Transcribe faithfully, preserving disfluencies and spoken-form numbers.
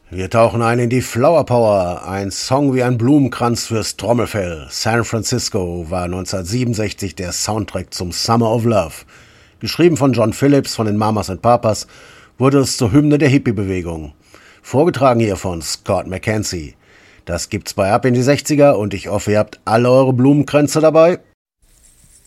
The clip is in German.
Wir tauchen ein in die Flower Power, ein Song wie ein Blumenkranz fürs Trommelfell. San Francisco war neunzehnhundertsiebenundsechzig der Soundtrack zum Summer of Love. Geschrieben von John Phillips von den Mamas and Papas, wurde es zur Hymne der Hippie-Bewegung. Vorgetragen hier von Scott McKenzie. Das gibt's bei Ab in die sechziger und ich hoffe, ihr habt alle eure Blumenkränze dabei.